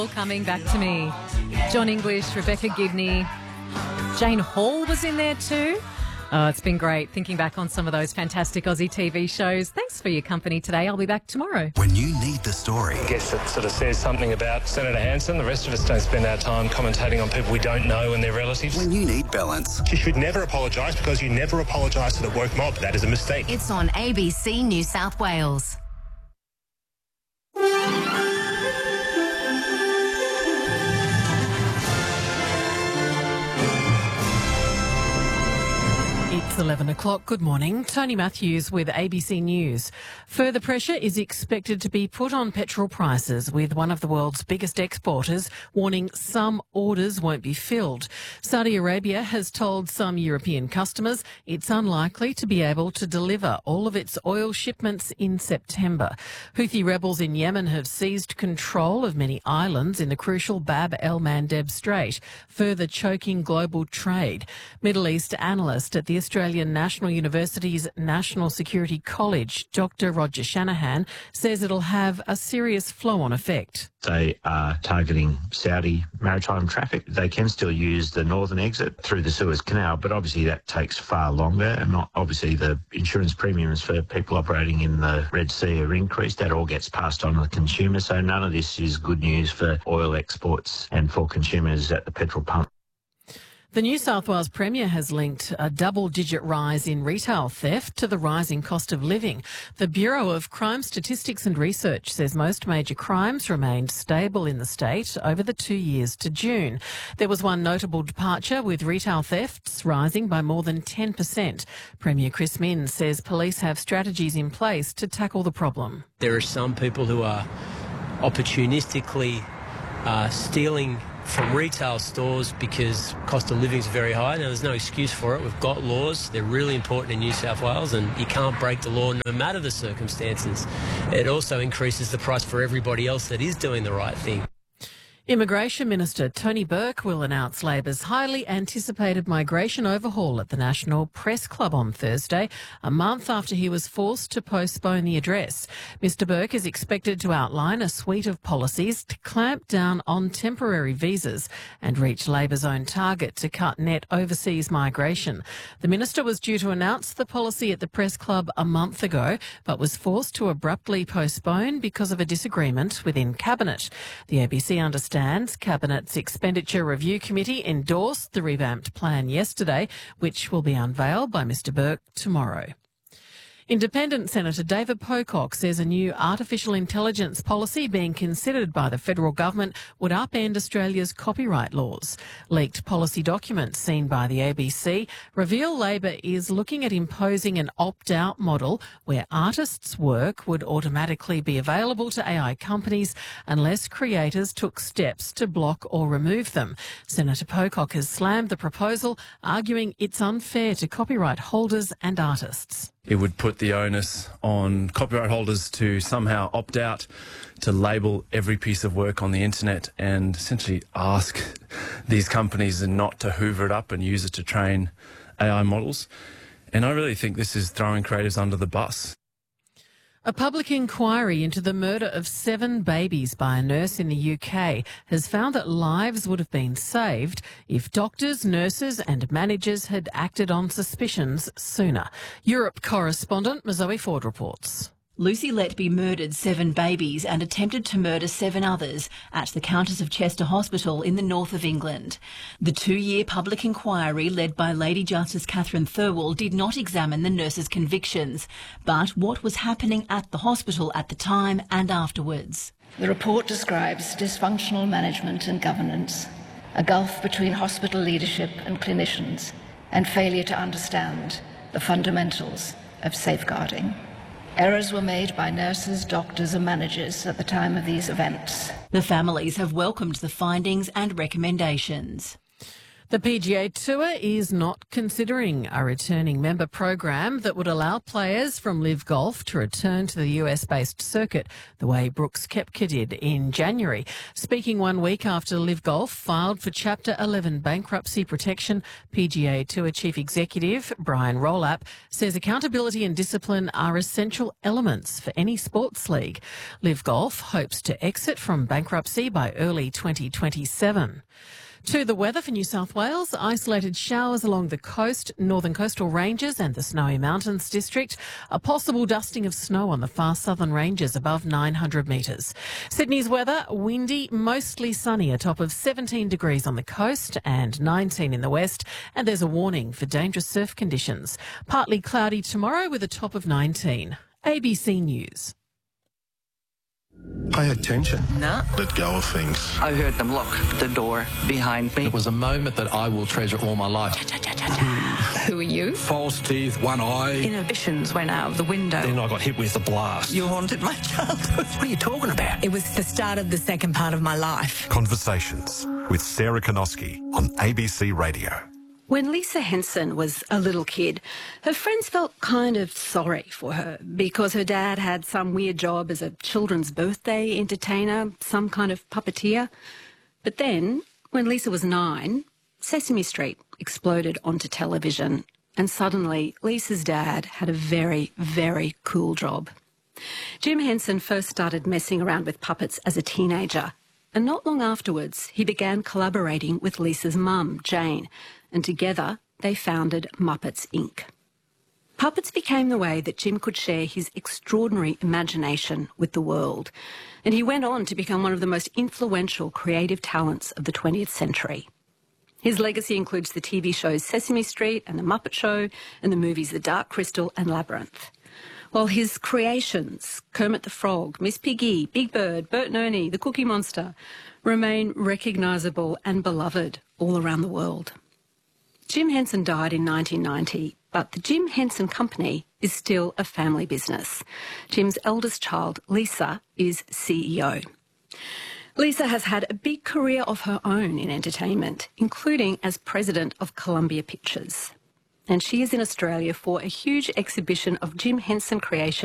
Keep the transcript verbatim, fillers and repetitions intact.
Coming back to me. John English, Rebecca Gibney, Jane Hall was in there too. Oh, it's been great thinking back on some of those fantastic Aussie T V shows. Thanks for your company today. I'll be back tomorrow. When you need the story. I guess it sort of says something about Senator Hanson. The rest of us don't spend our time commentating on people we don't know and their relatives. When you need balance. You should never apologise because you never apologise to the woke mob. That is a mistake. It's on A B C New South Wales. It's eleven o'clock. Good morning. Tony Matthews with A B C News. Further pressure is expected to be put on petrol prices, with one of the world's biggest exporters warning some orders won't be filled. Saudi Arabia has told some European customers it's unlikely to be able to deliver all of its oil shipments in September. Houthi rebels in Yemen have seized control of many islands in the crucial Bab el-Mandeb Strait, further choking global trade. Middle East analyst at the Australian National University's National Security College, Doctor Roger Shanahan, says it'll have a serious flow-on effect. They are targeting Saudi maritime traffic. They can still use the northern exit through the Suez Canal, but obviously that takes far longer, and not obviously the insurance premiums for people operating in the Red Sea are increased. That all gets passed on to the consumer, so none of this is good news for oil exports and for consumers at the petrol pump. The New South Wales Premier has linked a double-digit rise in retail theft to the rising cost of living. The Bureau of Crime Statistics and Research says most major crimes remained stable in the state over the two years to June. There was one notable departure, with retail thefts rising by more than ten percent. Premier Chris Minns says police have strategies in place to tackle the problem. There are some people who are opportunistically uh, stealing from retail stores because cost of living is very high. Now, there's no excuse for it. We've got laws. They're really important in New South Wales, and you can't break the law no matter the circumstances. It also increases the price for everybody else that is doing the right thing. Immigration Minister Tony Burke will announce Labor's highly anticipated migration overhaul at the National Press Club on Thursday, a month after he was forced to postpone the address. Mister Burke is expected to outline a suite of policies to clamp down on temporary visas and reach Labor's own target to cut net overseas migration. The minister was due to announce the policy at the Press Club a month ago, but was forced to abruptly postpone because of a disagreement within Cabinet. The A B C understands Cabinet's Expenditure Review Committee endorsed the revamped plan yesterday, which will be unveiled by Mister Burke tomorrow. Independent Senator David Pocock says a new artificial intelligence policy being considered by the federal government would upend Australia's copyright laws. Leaked policy documents seen by the A B C reveal Labor is looking at imposing an opt-out model where artists' work would automatically be available to A I companies unless creators took steps to block or remove them. Senator Pocock has slammed the proposal, arguing it's unfair to copyright holders and artists. It would put the onus on copyright holders to somehow opt out to label every piece of work on the internet and essentially ask these companies not to hoover it up and use it to train A I models. And I really think this is throwing creatives under the bus. A public inquiry into the murder of seven babies by a nurse in the U K has found that lives would have been saved if doctors, nurses and managers had acted on suspicions sooner. Europe correspondent Mazoe Ford reports. Lucy Letby murdered seven babies and attempted to murder seven others at the Countess of Chester Hospital in the north of England. The two-year public inquiry led by Lady Justice Catherine Thirlwall did not examine the nurse's convictions, but what was happening at the hospital at the time and afterwards. The report describes dysfunctional management and governance, a gulf between hospital leadership and clinicians, and failure to understand the fundamentals of safeguarding. Errors were made by nurses, doctors and managers at the time of these events. The families have welcomed the findings and recommendations. The P G A Tour is not considering a returning member program that would allow players from Live Golf to return to the U S-based circuit the way Brooks Koepka did in January. Speaking one week after Live Golf filed for Chapter eleven bankruptcy protection, P G A Tour Chief Executive Brian Rowlap says accountability and discipline are essential elements for any sports league. Live Golf hopes to exit from bankruptcy by early twenty twenty-seven. To the weather for New South Wales, isolated showers along the coast, northern coastal ranges and the Snowy Mountains district. A possible dusting of snow on the far southern ranges above nine hundred metres. Sydney's weather, windy, mostly sunny, a top of seventeen degrees on the coast and nineteen in the west. And there's a warning for dangerous surf conditions. Partly cloudy tomorrow with a top of nineteen. A B C News. Pay attention. No. Let go of things. I heard them lock the door behind me. It was a moment that I will treasure all my life. Who are you? False teeth, one eye. Inhibitions went out of the window. Then I got hit with a blast. You haunted my childhood. What are you talking about? It was the start of the second part of my life. Conversations with Sarah Konoski on A B C Radio. When Lisa Henson was a little kid, her friends felt kind of sorry for her because her dad had some weird job as a children's birthday entertainer, some kind of puppeteer. But then, when Lisa was nine, Sesame Street exploded onto television, and suddenly Lisa's dad had a very, very cool job. Jim Henson first started messing around with puppets as a teenager, and not long afterwards he began collaborating with Lisa's mum, Jane, and together they founded Muppets Incorporated. Puppets became the way that Jim could share his extraordinary imagination with the world, and he went on to become one of the most influential creative talents of the twentieth century. His legacy includes the T V shows Sesame Street and The Muppet Show and the movies The Dark Crystal and Labyrinth. While his creations, Kermit the Frog, Miss Piggy, Big Bird, Bert and Ernie, The Cookie Monster, remain recognisable and beloved all around the world. Jim Henson died in nineteen ninety, but the Jim Henson Company is still a family business. Jim's eldest child, Lisa, is C E O. Lisa has had a big career of her own in entertainment, including as president of Columbia Pictures. And she is in Australia for a huge exhibition of Jim Henson creations